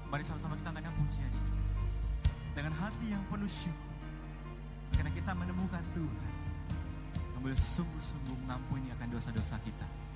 Mari sama-sama kita naikkan pujian ini dengan hati yang penuh syukur, karena kita menemukan Tuhan yang boleh sungguh-sungguh mengampuni akan dosa-dosa kita.